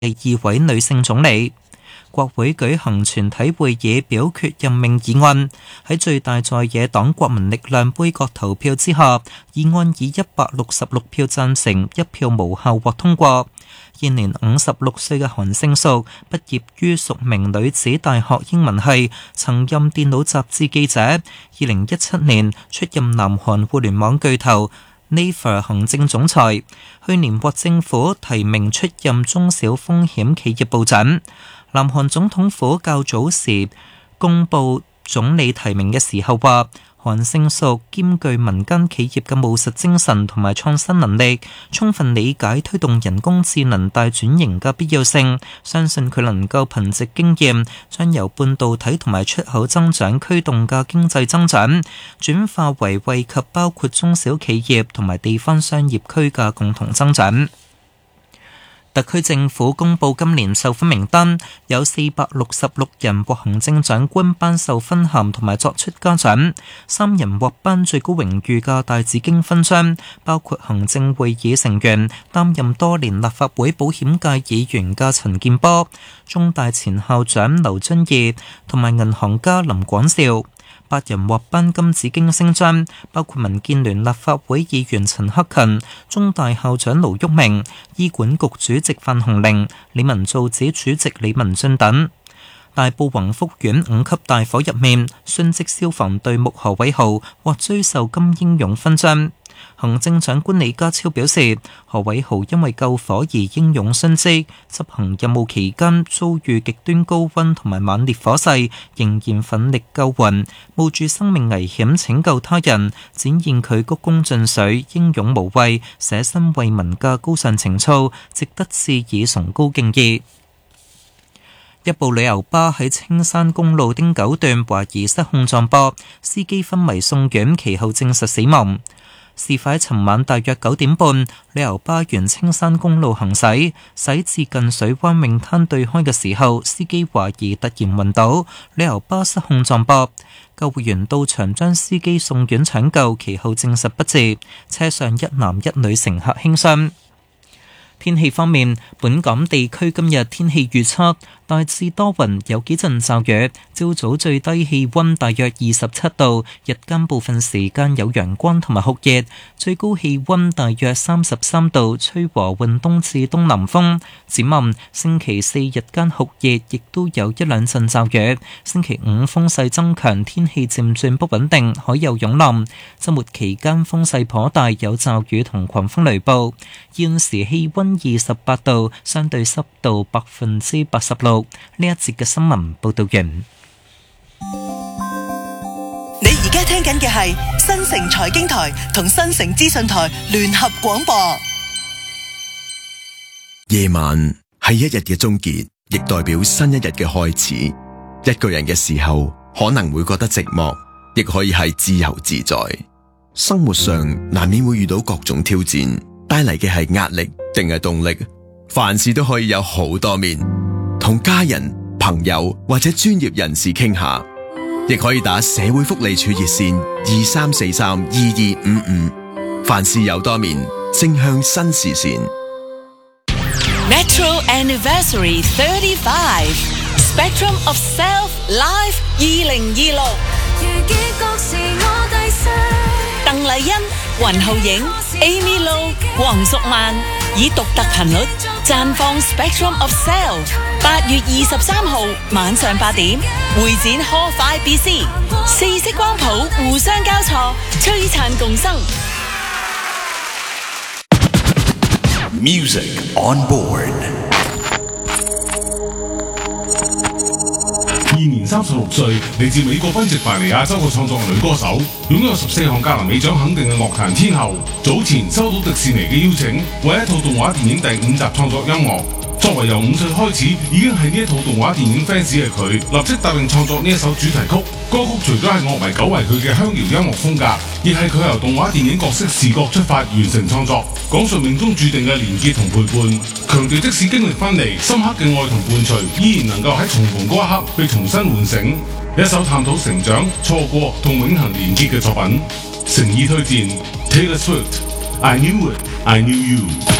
第2位女性總理。國會舉行全體會議表決任命議案，喺最大在野黨國民力量杯葛投票之下，議案以166票贊成、1票無效獲通過。現年56歲嘅韓勝淑畢業於淑明女子大學英文系，曾任電腦雜誌記者。2017年出任南韓互聯網巨頭Naver 行政總裁，去年獲政府提名出任中小風險企業部長。南韓總統府較早時公布總理提名嘅時候話，韓勝淑兼具民間企業嘅務實精神同埋創新能力，充分理解推動人工智能大轉型嘅必要性，相信佢能夠憑藉經驗，將由半導體同埋出口增長驅動嘅經濟增長，轉化為惠及包括中小企業同埋地方商業區嘅共同增長。特區政府公布今年授勳名單，有466人獲行政長官頒授勳銜同埋作出嘉獎，3人獲頒最高榮譽嘅大紫荊勳章，包括行政會議成員、擔任多年立法會保險界議員嘅陳健波、中大前校長劉遵義同埋銀行家林廣兆。8人獲頒金紫荊星章，包括民建聯立法會議員陳克勤、中大校長盧煜明、醫管局主席范鴻齡、理民造紙主席李文俊等。大埔宏福苑5級大火入面，殉職消防隊目何偉豪獲追授金英勇勳章。行政長官李家超表示，何偉豪因為救火而英勇殉職，執行任務期間遭遇極端高溫同埋猛烈火勢，仍然奮力救援，冒住生命危險拯救他人，展現佢鞠躬盡瘁、英勇無畏、捨身為民嘅高尚情操，值得致以崇高敬意。一部旅遊巴喺青山公路汀九段懷疑失控撞壆，司機昏迷送院，其後證實死亡。事發喺尋晚大約9點半，旅遊巴沿青山公路行駛，駛至近水灣泳灘對開嘅時候，司機懷疑突然暈倒，旅遊巴失控撞壆。救護員到場將司機送院搶救，其後證實不治，車上1男1女乘客輕傷。天氣方面，本港地區今日天氣預測大致多雲，有幾陣驟雨。朝早最低氣溫大約27度，日間部分時間有陽光同埋酷熱，最高氣溫大約33度，吹和緩東至東南風。展望星期4日間酷熱，亦都有1兩陣驟雨。星期5風勢增強，天氣漸轉不穩定，海有湧浪。週末期間風勢頗大，有驟雨同狂風雷暴。現時氣溫28度，相對濕度86%。呢一節嘅新聞報道完。 你而家聽緊嘅係新城財經台同新城資訊台聯合廣播。 夜晚係一日嘅終結，亦代表新一日嘅開始。一個人嘅時候，可能會覺得寂寞，亦可以係自由自在。生活上難免會遇到各種挑戰，帶嚟嘅係壓力定係動力？凡事都可以有好多面，同家人、朋友或者專業人士傾下，亦可以打社會福利處熱線23432255。凡事有多面，正向新視線。 Metro Anniversary 35 Spectrum of Self Live 2026。鄧麗欣、雲浩影、Amy Lo、黃淑曼以獨特頻率綻放 Spectrum of Self。8月23號晚上8點，會展 Hall 5 BC， 四色光譜互相交錯，璀璨共生。 Music on board。 現年36歲，嚟自美國賓夕凡尼亞州嘅創作女歌手，擁有14項格林美獎肯定嘅樂壇天后。早前收到迪士尼嘅邀請，為一套動畫電影第5集創作音樂。作為由5歲開始已經係呢一套動畫電影 fans 嘅佢，立即答應創作呢一首主題曲。歌曲除咗係樂迷久違佢嘅鄉謠音樂風格，亦係佢由動畫電影角色視覺出發完成創作，講述命中注定嘅連結同陪伴，強調即使經歷分離，深刻嘅愛同伴隨，依然能夠喺重逢嗰一刻被重新喚醒。一首探討成長、錯過同永恆連結嘅作品，誠意推薦 Taylor Swift I Knew It, I Knew You。